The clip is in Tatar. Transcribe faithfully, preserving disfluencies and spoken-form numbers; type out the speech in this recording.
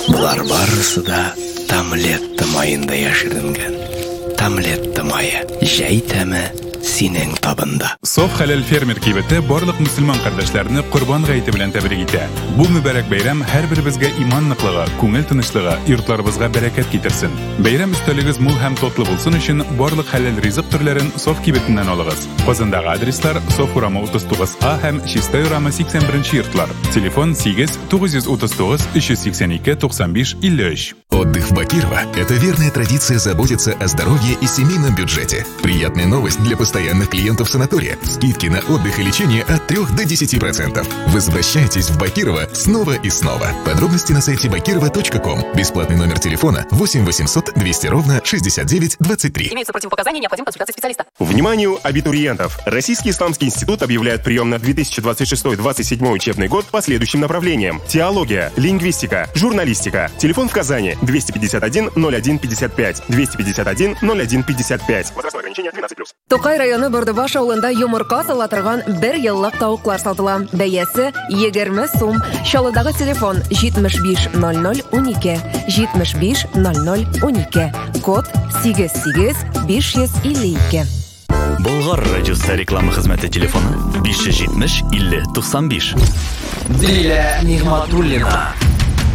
Булар барысы да Тамлетта майында яшеренгән. Тамлетта майы. Җәй тәме синең табында. Соф хәләл фермер кибете барлык мусульман кардәшләрне Курбан гаете белән тәбрик итә. Бу мөбарәк бәйрәм һәрберебезгә иман ныклыгы, күңел тынычлыгы, йортларыбызга бәрәкәт китерсен. Бәйрәм өстәлегез мул һәм татлы булсын өчен барлык хәләл ризык төрләрен Соф кибетеннән алыгыз. Казандагы адреслар Соф урамы утыз тугыз А һәм Чистай урамы сиксән беренче йортлар. Телефон сигез тугыз йөз утыз тугыз өч йөз сиксән ике туксан биш илле өч. Отдых в Бакирово – это верная традиция заботиться о здоровье и семейном бюджете. Приятная новость для постоянных клиентов санатория. Скидки на отдых и лечение от трёх до десяти процентов. Возвращайтесь в Бакирово снова и снова. Подробности на сайте бакирова точка ком. Бесплатный номер телефона восемь восемьсот двести ровно шестьдесят девять двадцать три. Имеются противопоказания, необходима консультация специалиста. Вниманию абитуриентов! Российский исламский институт объявляет прием на две тысячи двадцать шестой — двадцать седьмой учебный год по следующим направлениям: теология, лингвистика, журналистика. Телефон в Казани двести пятьдесят один ноль один пятьдесят пять, двести пятьдесят один ноль один пятьдесят пять. Возрастное ограничение двенадцать плюс. Тукай районы Бардыбаш авылында йомырка сала торган бер еллык тавыклар сатыла. Бәясе егерме сум. Чалыдагы телефон җитмеш биш ноль ноль унике, җитмеш биш ноль ноль унике. Код сигез сигез биш йөз илле ике. Болгар радиосы реклама хезмәте телефоны биш йөз җитмеш илле туксан биш. Дилә Нигъматуллина.